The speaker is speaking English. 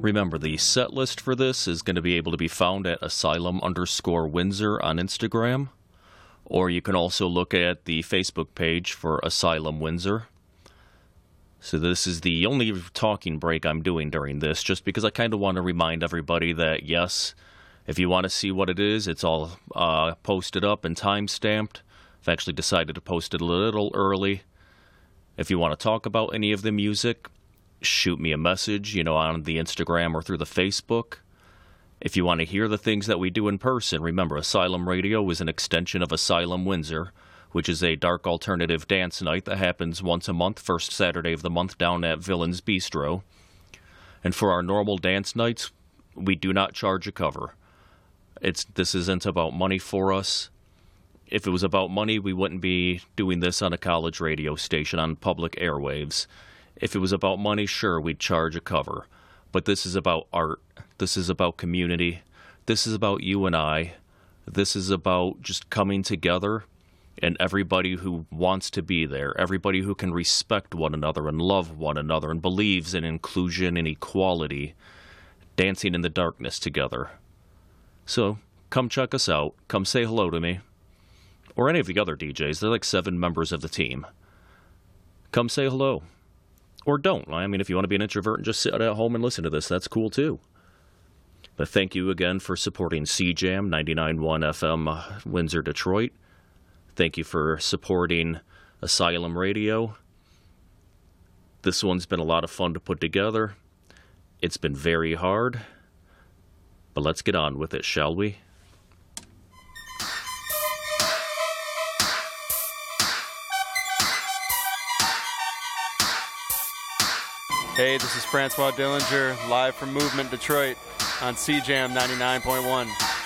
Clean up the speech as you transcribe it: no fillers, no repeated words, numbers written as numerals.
Remember, the set list for this is going to be able to be found at asylum_Windsor on Instagram, or you can also look at the Facebook page for Asylum Windsor. So this is the only talking break I'm doing during this, just because I kind of want to remind everybody that, yes, if you want to see what it is, it's all posted up and time-stamped. I've actually decided to post it a little early. If you want to talk about any of the music, shoot me a message, on the Instagram or through the Facebook. If you want to hear the things that we do in person, remember, Asylum Radio is an extension of Asylum Windsor, which is a dark alternative dance night that happens once a month, first Saturday of the month, down at Villains Bistro. And for our normal dance nights, we do not charge a cover. This isn't about money for us. If it was about money, we wouldn't be doing this on a college radio station on public airwaves. If it was about money, sure, we'd charge a cover. But this is about art. This is about community. This is about you and I. This is about just coming together and everybody who wants to be there, everybody who can respect one another and love one another and believes in inclusion and equality, dancing in the darkness together. So, come check us out. Come say hello to me. Or any of the other DJs. They're like 7 members of the team. Come say hello. Or don't. I mean, if you want to be an introvert and just sit at home and listen to this, that's cool too. But thank you again for supporting CJAM 99.1 FM Windsor, Detroit. Thank you for supporting Asylum Radio. This one's been a lot of fun to put together. It's been very hard. But let's get on with it, shall we? Hey, this is Francois Dillinger, live from Movement Detroit on CJAM 99.1.